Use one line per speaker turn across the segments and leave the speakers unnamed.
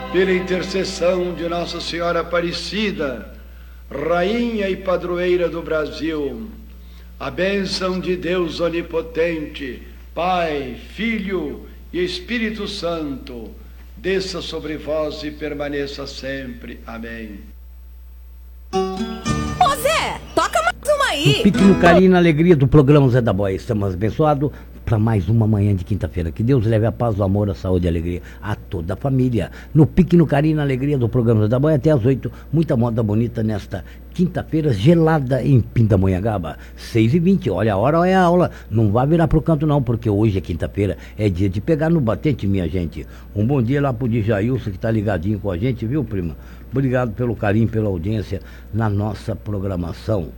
pela intercessão de Nossa Senhora Aparecida, Rainha e Padroeira do Brasil, a bênção de Deus Onipotente, Pai, Filho e Espírito Santo, desça sobre vós e permaneça sempre. Amém.
Ô Zé, toca mais uma aí.
No pique, no carinho e na alegria do programa Zé da Boia. Estamos abençoados para mais uma manhã de quinta-feira. Que Deus leve a paz, o amor, a saúde e a alegria a toda a família. No pique, no carinho e na alegria do programa Zé da Boia até às 8. Muita moda bonita nesta quinta-feira gelada em Pindamonhangaba. 6h20. Olha a hora, olha a aula. Não vá virar pro canto não, porque hoje é quinta-feira. É dia de pegar no batente, minha gente. Um bom dia lá pro Djailson, que tá ligadinho com a gente, viu, prima? Obrigado pelo carinho, pela audiência na nossa programação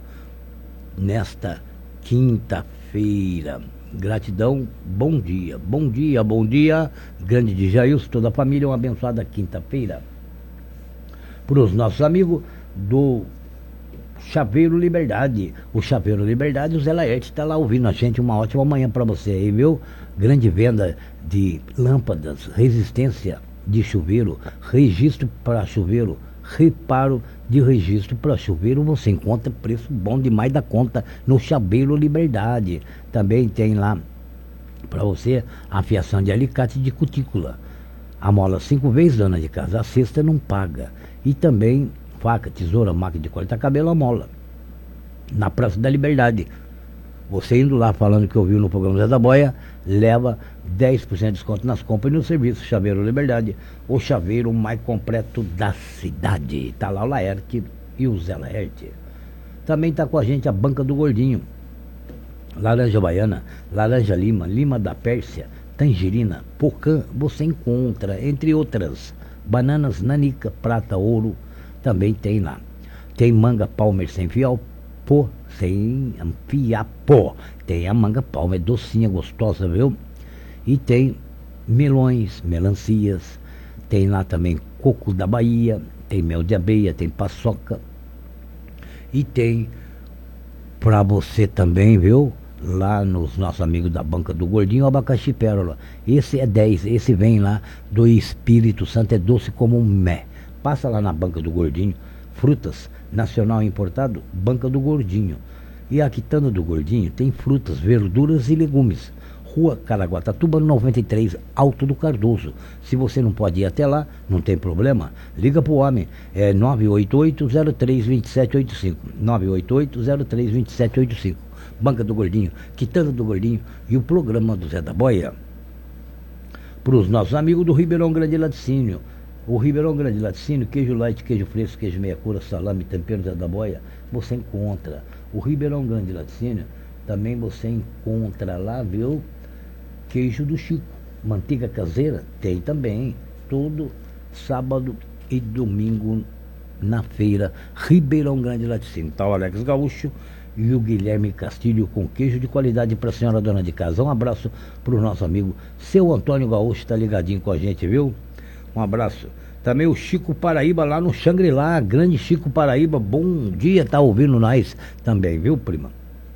nesta quinta-feira. Gratidão, bom dia, bom dia, bom dia, grande Djailson, toda a família, uma abençoada quinta-feira. Para os nossos amigos do Chaveiro Liberdade, o Chaveiro Liberdade, o Zé Laerte está lá ouvindo a gente, uma ótima manhã para você aí, viu? Grande venda de lâmpadas, resistência de chuveiro, registro para chuveiro, reparo de registro para chuveiro, você encontra preço bom demais da conta no Chaveiro Liberdade. Também tem lá para você a fiação de alicate de cutícula. A mola 5 vezes, dona de casa, a sexta não paga. E também faca, tesoura, máquina de cortar cabelo, a mola. Na Praça da Liberdade. Você indo lá falando que ouviu no programa Zé da Boia, leva 10% de desconto nas compras e no serviço. Chaveiro Liberdade, o chaveiro mais completo da cidade. Tá lá o Laerte e o Zé Laerte. Também tá com a gente a Banca do Gordinho. Laranja baiana, laranja lima, lima da Pérsia, tangerina, pocã, você encontra, entre outras. Bananas, nanica, prata, ouro, também tem lá. Tem manga Palmer sem fiapo, sem fiapo. Tem a manga Palmer, docinha, gostosa, viu? E tem melões, melancias, tem lá também coco da Bahia, tem mel de abelha, tem paçoca. E tem pra você também, viu? Lá nos nossos amigos da Banca do Gordinho, o abacaxi pérola. Esse é 10, esse vem lá do Espírito Santo, é doce como um mé. Passa lá na Banca do Gordinho, frutas, nacional importado, Banca do Gordinho. E a quitanda do Gordinho tem frutas, verduras e legumes. Rua Caraguatatuba 93, Alto do Cardoso. Se você não pode ir até lá, não tem problema. Liga pro homem, é 988-03-2785. 988-03-2785. Banca do Gordinho, Quitanda do Gordinho e o programa do Zé da Boia. Para os nossos amigos do Ribeirão Grande Laticínio. O Ribeirão Grande Laticínio, queijo light, queijo fresco, queijo meia cura, salame, tempero Zé da Boia, você encontra. O Ribeirão Grande Laticínio, também você encontra lá, viu? Queijo do Chico, manteiga caseira, tem também, todo sábado e domingo na feira, Ribeirão Grande Laticínio. Tá o Alex Gaúcho e o Guilherme Castilho com queijo de qualidade para a senhora dona de casa. Um abraço para o nosso amigo, seu Antônio Gaúcho, tá ligadinho com a gente, viu? Um abraço. Também o Chico Paraíba lá no Xangri-Lá, grande Chico Paraíba, bom dia, tá ouvindo nós também, viu, prima?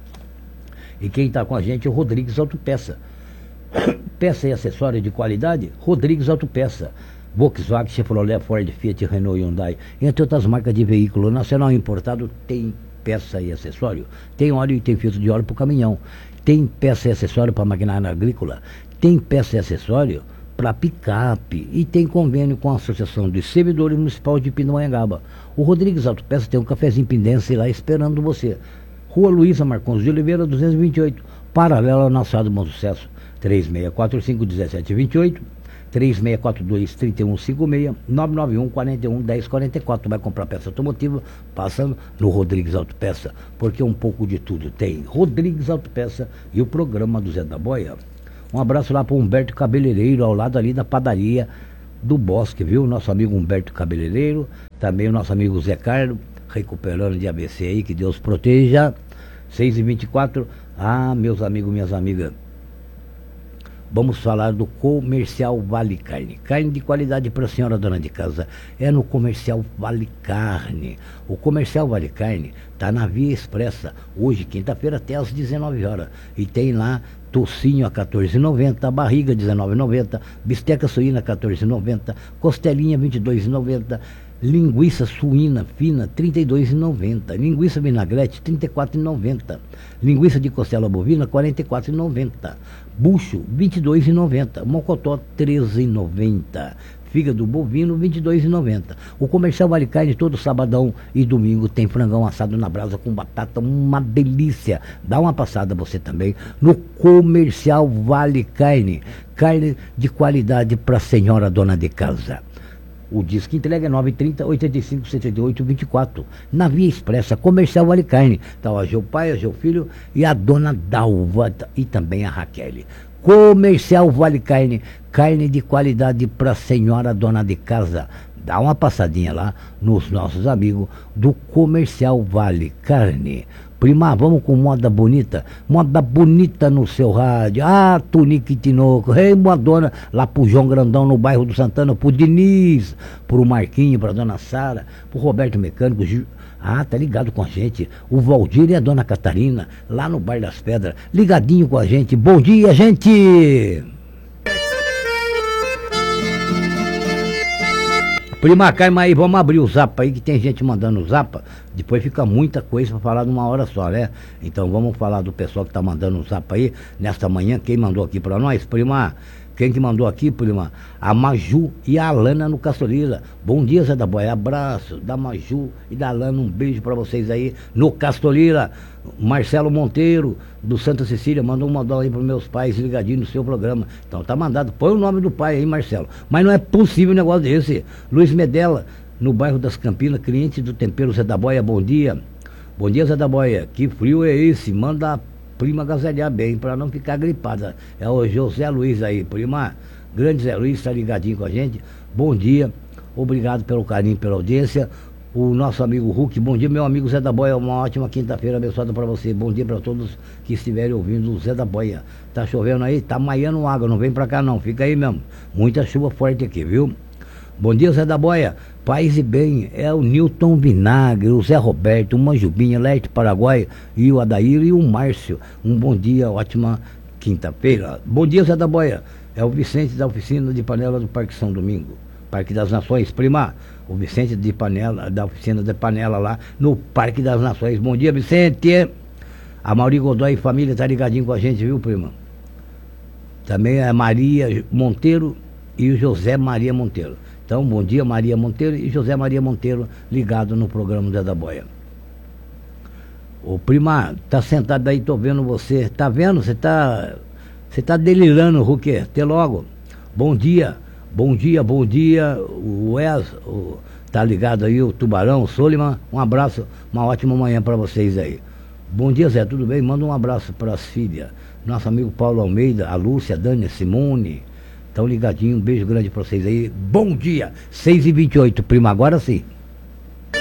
E quem tá com a gente é o Rodrigues Autopeça. Peça e acessório de qualidade, Rodrigues Autopeça. Volkswagen, Chevrolet, Ford, Fiat, Renault e Hyundai, entre outras marcas de veículo nacional importado, tem peça e acessório. Tem óleo e tem filtro de óleo para o caminhão. Tem peça e acessório para maquinária agrícola. Tem peça e acessório para picape. E tem convênio com a Associação de Servidores Municipal de Pindamonhangaba. O Rodrigues Autopeça tem um cafezinho Pindense lá esperando você. Rua Luísa Marcondes de Oliveira, 228, paralela ao Naçado Bom Sucesso. 3645-1728, 3642-3156, 991-41-1044. Vai comprar peça automotiva, passando no Rodrigues Autopeça, porque um pouco de tudo tem. Rodrigues Autopeça e o programa do Zé da Boia. Um abraço lá para o Humberto Cabeleireiro, ao lado ali da padaria do Bosque, viu? Nosso amigo Humberto Cabeleireiro, também o nosso amigo Zé Carlos, recuperando de AVC aí, que Deus proteja. 6h24, meus amigos, minhas amigas, vamos falar do Comercial Vale Carne. Carne de qualidade para a senhora dona de casa. É no Comercial Vale Carne. O Comercial Vale Carne está na Via Expressa. Hoje, quinta-feira, até às 19 horas. E tem lá tocinho a 14,90, barriga 19,90, bisteca suína 14,90, costelinha 22,90, linguiça suína fina 32,90, linguiça vinagrete 34,90, linguiça de costela bovina 44,90, bucho 22,90, mocotó 13,90. Fígado bovino, 22,90. O Comercial Vale Carne, todo sabadão e domingo, tem frangão assado na brasa com batata, uma delícia. Dá uma passada você também no Comercial Vale Carne. Carne de qualidade para a senhora dona de casa. O disco entrega é 930 85 78 24. Na Via Expressa, Comercial Vale Carne. Está o Ageu pai, Ageu filho e a dona Dalva e também a Raquel. Comercial Vale Carne, carne de qualidade para a senhora dona de casa. Dá uma passadinha lá nos nossos amigos do Comercial Vale Carne. Prima, vamos com moda bonita no seu rádio. Ah, Tunique Tinoco, rei Moadona, lá pro João Grandão no bairro do Santana, pro Diniz, pro Marquinho, pra dona Sara, pro Roberto Mecânico. Ah, tá ligado com a gente. O Valdir e a dona Catarina, lá no Bar das Pedras, ligadinho com a gente. Bom dia, gente! Prima, calma aí, vamos abrir o zap aí, que tem gente mandando o zap. Depois fica muita coisa para falar numa hora só, né? Então vamos falar do pessoal que tá mandando o zap aí, nesta manhã. Quem mandou aqui para nós, prima? Quem que mandou aqui, prima? A Maju e a Alana no Castorila. Bom dia, Zé da Boia. Abraço da Maju e da Alana. Um beijo pra vocês aí no Castorila. Marcelo Monteiro, do Santa Cecília, mandou uma dó aí pros meus pais ligadinho no seu programa. Então tá mandado. Põe o nome do pai aí, Marcelo. Mas não é possível um negócio desse. Luiz Medella, no bairro das Campinas, cliente do Tempero Zé da Boia. Bom dia. Bom dia, Zé da Boia. Que frio é esse? Manda a prima agasalhar bem, para não ficar gripada. É o José Luiz aí, prima. Grande Zé Luiz, está ligadinho com a gente. Bom dia, obrigado pelo carinho, pela audiência. O nosso amigo Hulk, bom dia, meu amigo Zé da Boia. Uma ótima quinta-feira abençoada para você. Bom dia para todos que estiverem ouvindo o Zé da Boia. Tá chovendo aí? Tá maiando água, não vem para cá não, fica aí mesmo. Muita chuva forte aqui, viu? Bom dia, Zé da Boia. Paz e bem, é o Newton Vinagre, o Zé Roberto, o Manjubinha, Leste Paraguai e o Adair e o Márcio. Um bom dia, ótima quinta-feira. Bom dia, Zé da Boia. É o Vicente da oficina de panela do Parque São Domingo, Parque das Nações, prima. O Vicente de panela, da oficina de panela lá no Parque das Nações. Bom dia, Vicente. A Mauri Godoy e família tá ligadinho com a gente, viu, prima? Também a Maria Monteiro e o José Maria Monteiro. Então, bom dia, Maria Monteiro e José Maria Monteiro, ligado no programa Zé da Boia. Ô, prima, tá sentado aí, tô vendo você. Tá vendo? Você tá delirando, Ruque. Até logo. Bom dia, bom dia, bom dia. O Wes, tá ligado aí, o Tubarão, o Soliman. Um abraço, uma ótima manhã para vocês aí. Bom dia, Zé, tudo bem? Manda um abraço para as filhas. Nosso amigo Paulo Almeida, a Lúcia, a Dani, a Simone. Estão ligadinho, um beijo grande pra vocês aí. Bom dia, 6h28, prima, agora sim.